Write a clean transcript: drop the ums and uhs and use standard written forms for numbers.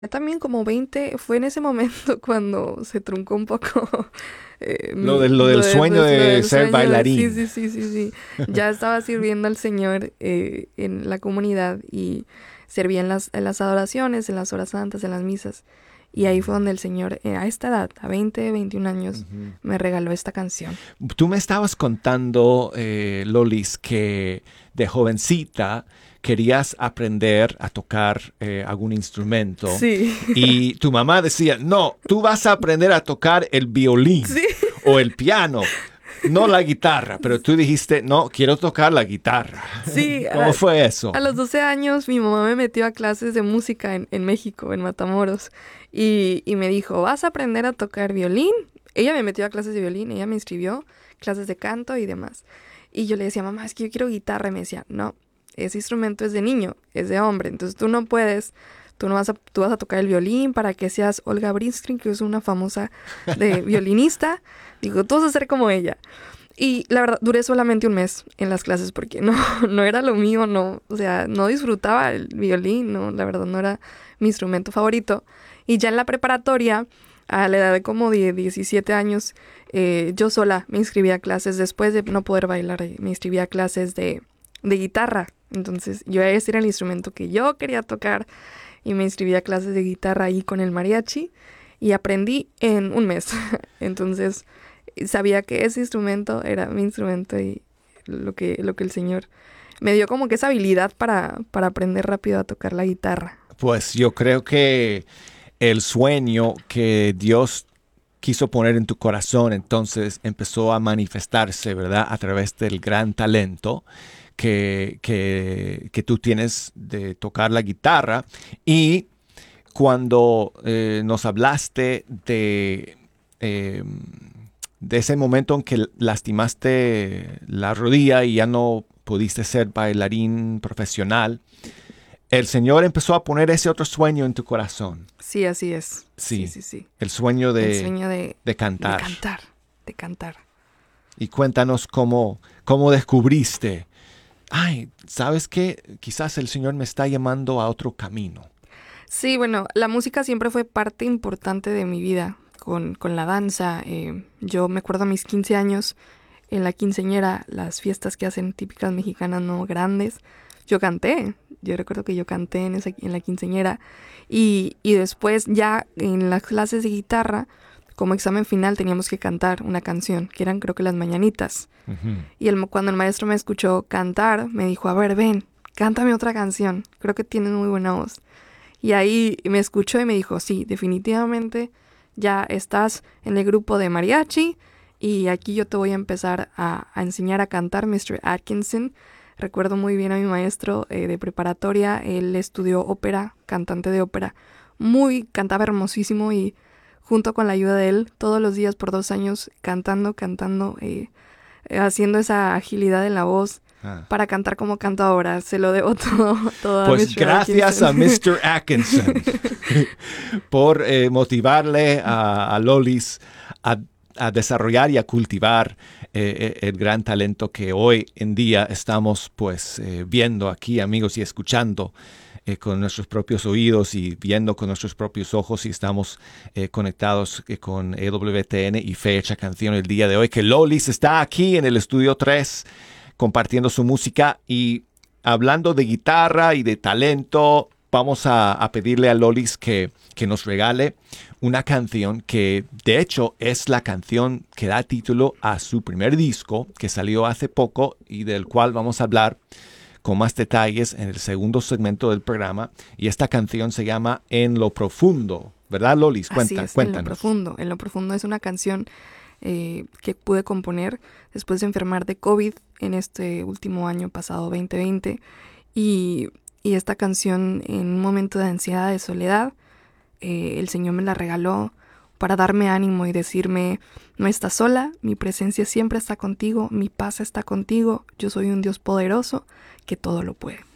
También como 20 fue en ese momento cuando se truncó un poco Lo del sueño lo de del ser sueño de sí, bailarín. sí, sí, sí, sí. Ya estaba sirviendo al Señor en la comunidad y servía en las adoraciones, en las horas santas, en las misas. Y ahí fue donde el Señor, a esta edad, a 20 21 años, Ujú. me regaló esta canción. Tú me estabas contando, Lolis, que de jovencita querías aprender a tocar algún instrumento Sí, y tu mamá decía, no, tú vas a aprender a tocar el violín sí, o el piano, no la guitarra, pero tú dijiste, no, quiero tocar la guitarra. sí. ¿Cómo fue eso? A los 12 años mi mamá me metió a clases de música en México, en Matamoros, y me dijo, ¿vas a aprender a tocar violín? Ella me metió a clases de violín, ella me inscribió, clases de canto y demás. Y yo le decía, mamá, es que yo quiero guitarra. Y me decía, no, ese instrumento es de niño, es de hombre, entonces tú no puedes, tú vas a tocar el violín para que seas Olga Brinsky, que es una famosa de violinista. Digo, tú vas a ser como ella. Y la verdad, duré solamente un mes en las clases porque no, no era lo mío, no, o sea, no disfrutaba el violín, no, la verdad no era mi instrumento favorito. Y ya en la preparatoria, a la edad de como de 17 años, yo sola me inscribí a clases, después de no poder bailar, me inscribí a clases de guitarra. Entonces, ese era el instrumento que yo quería tocar y me inscribí a clases de guitarra ahí con el mariachi y aprendí en un mes. Entonces sabía que ese instrumento era mi instrumento y lo que el Señor me dio como que esa habilidad para aprender rápido a tocar la guitarra. Pues yo creo que el sueño que Dios quiso poner en tu corazón, entonces empezó a manifestarse, ¿verdad? A través del gran talento que tú tienes de tocar la guitarra. Y cuando nos hablaste eh, de ese momento en que lastimaste la rodilla y ya no pudiste ser bailarín profesional, el Señor empezó a poner ese otro sueño en tu corazón. Sí, así es. Sí, Sí, sí, sí. el sueño El sueño de de cantar. cantar, de cantar. Y cuéntanos cómo descubriste. Ay, ¿sabes qué? Quizás el Señor me está llamando a otro camino. Sí, bueno, la música siempre fue parte importante de mi vida con la danza. Yo me acuerdo a mis 15 años en la quinceañera, las fiestas que hacen típicas mexicanas, no grandes. Yo canté, yo recuerdo que yo canté en la quinceañera y después ya en las clases de guitarra, como examen final teníamos que cantar una canción, que eran creo que las mañanitas. Ujú. Y cuando el maestro me escuchó cantar, me dijo, a ver, ven, cántame otra canción, creo que tienes muy buena voz. Y ahí me escuchó y me dijo, sí, definitivamente ya estás en el grupo de mariachi y aquí yo te voy a empezar a enseñar a cantar, Mr. Atkinson. Recuerdo muy bien a mi maestro de preparatoria, él estudió ópera, cantante de ópera, cantaba hermosísimo y junto con la ayuda de él, todos los días por 2 años cantando, haciendo esa agilidad en la voz Ah. para cantar como canto ahora. Se lo debo todo a Pues Mr. gracias a Atkinson. Mr. Atkinson por motivarle a Lolis a, a desarrollar y a cultivar el gran talento que hoy en día estamos pues viendo aquí, amigos, y escuchando con nuestros propios oídos y viendo con nuestros propios ojos y estamos conectados con EWTN y Fecha Canción el día de hoy, que Lolis está aquí en el estudio 3 compartiendo su música y hablando de guitarra y de talento. Vamos a pedirle a Lolis que nos regale una canción que de hecho es la canción que da título a su primer disco que salió hace poco y del cual vamos a hablar con más detalles en el segundo segmento del programa. Y esta canción se llama En lo Profundo, ¿verdad, Lolis? Así es, Cuéntanos. En lo profundo es una canción que pude componer después de enfermar de COVID en este último año pasado, 2020. Y, y esta canción en un momento de ansiedad, de soledad, el Señor me la regaló para darme ánimo y decirme, no estás sola, mi presencia siempre está contigo, mi paz está contigo, yo soy un Dios poderoso que todo lo puede.